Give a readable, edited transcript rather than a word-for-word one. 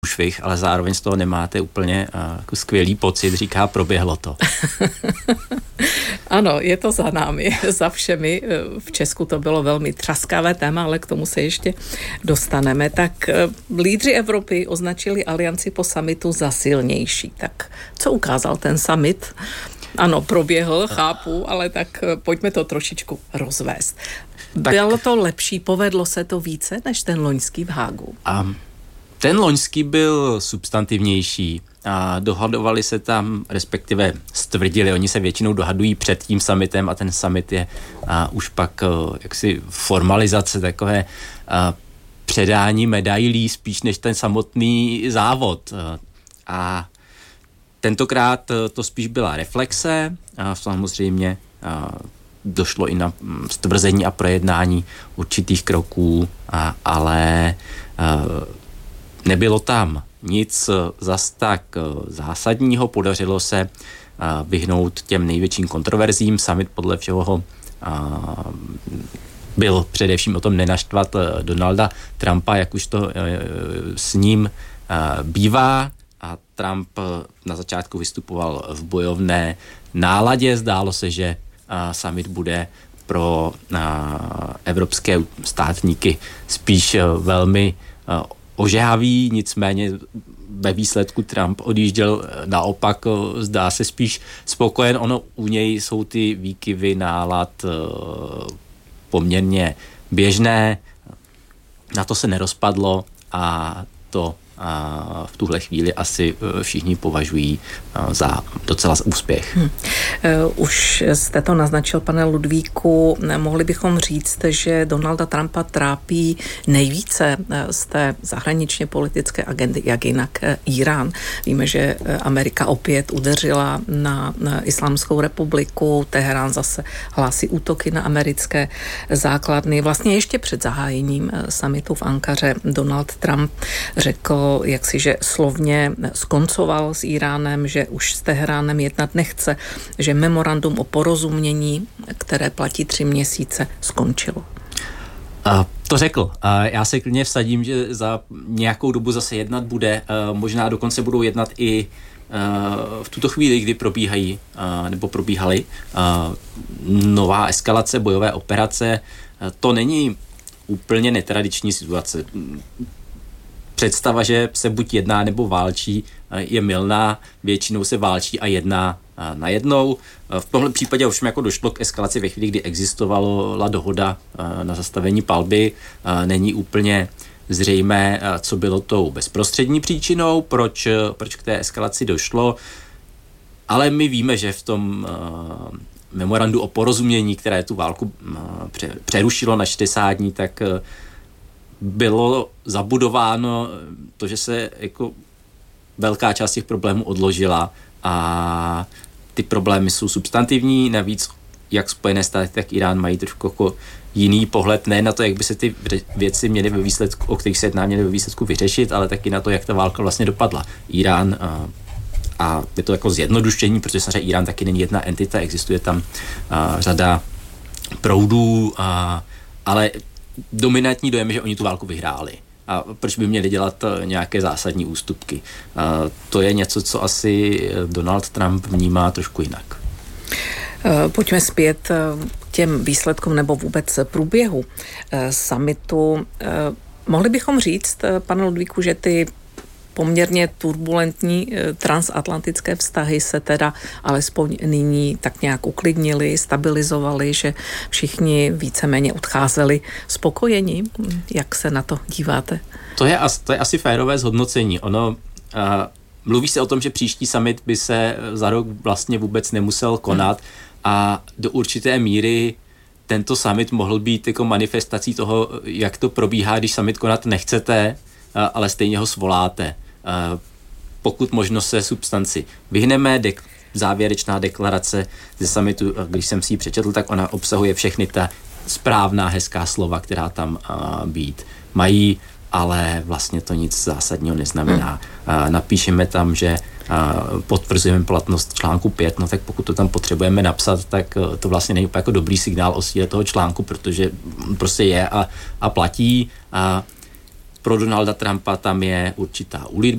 průšvih, ale zároveň z toho nemáte úplně jako skvělý pocit, říká, proběhlo to. Ano, je to za námi, za všemi. V Česku to bylo velmi třaskavé téma, ale k tomu se ještě dostaneme. Tak lídři Evropy označili alianci po summitu za silnější. Tak co ukázal ten summit? Ano, proběhl, chápu, ale tak pojďme to trošičku rozvést. Bylo to lepší, povedlo se to více než ten loňský v Hágu? Ten loňský byl substantivnější a dohadovali se tam, respektive stvrdili, oni se většinou dohadují před tím summitem a ten summit je už pak jaksi formalizace takové předání medailí spíš než ten samotný závod. A tentokrát to spíš byla reflexe a samozřejmě došlo i na stvrzení a projednání určitých kroků, ale nebylo tam nic zas tak zásadního, podařilo se vyhnout těm největším kontroverzím. Summit podle všeho byl především o tom nenaštvat Donalda Trumpa, jak už to s ním bývá. A Trump na začátku vystupoval v bojovné náladě. Zdálo se, že summit bude pro evropské státníky spíš velmi ožehavý, nicméně ve výsledku Trump odjížděl naopak, zdá se spíš spokojen. Ono u něj jsou ty výkyvy nálad poměrně běžné, na to se nerozpadlo a to v tuhle chvíli asi všichni považují za docela úspěch. Už jste to naznačil, pane Ludvíku, mohli bychom říct, že Donalda Trumpa trápí nejvíce z té zahraničně politické agendy, jak jinak Irán. Víme, že Amerika opět udeřila na Islámskou republiku, Teherán zase hlásí útoky na americké základny. Vlastně ještě před zahájením summitu v Ankaře Donald Trump řekl, že slovně skoncoval s Iránem, že už s Teheránem jednat nechce, že memorandum o porozumění, které platí 3 měsíce, skončilo. To řekl. Já se klidně vsadím, že za nějakou dobu zase jednat bude. Možná dokonce budou jednat i v tuto chvíli, kdy probíhaly nová eskalace, bojové operace. To není úplně netradiční situace. Představa, že se buď jedná nebo válčí, je mylná. Většinou se válčí a jedná najednou. V tomhle případě ovšem jako došlo k eskalaci ve chvíli, kdy existovala dohoda na zastavení palby. Není úplně zřejmé, co bylo tou bezprostřední příčinou, proč k té eskalaci došlo. Ale my víme, že v tom memorandu o porozumění, které tu válku přerušilo na 60 dní, tak bylo zabudováno to, že se jako velká část těch problémů odložila a ty problémy jsou substantivní, navíc jak Spojené státy, tak Irán mají trošku jako jiný pohled, ne na to, jak by se ty věci měly ve výsledku, o kterých se jedná, měly ve výsledku vyřešit, ale taky na to, jak ta válka vlastně dopadla. Irán a je to jako zjednodušení, protože samozřejmě Irán taky není jedna entita, existuje tam řada proudů, ale dominantní dojem je, že oni tu válku vyhráli. A proč by měli dělat nějaké zásadní ústupky? To je něco, co asi Donald Trump vnímá trošku jinak. Pojďme zpět k těm výsledkům nebo vůbec průběhu summitu. Mohli bychom říct, pane Ludvíku, že ty poměrně turbulentní transatlantické vztahy se teda alespoň nyní tak nějak uklidnili, stabilizovali, že všichni víceméně odcházeli spokojeni. Jak se na to díváte? To je asi férové zhodnocení. Mluví se o tom, že příští summit by se za rok vlastně vůbec nemusel konat a do určité míry tento summit mohl být jako manifestací toho, jak to probíhá, když summit konat nechcete, ale stejně ho svoláte. Pokud možno se substanci vyhneme, závěrečná deklarace ze summitu, když jsem si ji přečetl, tak ona obsahuje všechny ta správná, hezká slova, která tam být mají, ale vlastně to nic zásadního neznamená. Napíšeme tam, že potvrzujeme platnost článku 5, no tak pokud to tam potřebujeme napsat, tak to vlastně není jako dobrý signál o síle toho článku, protože prostě je a platí. pro Donalda Trumpa tam je určitá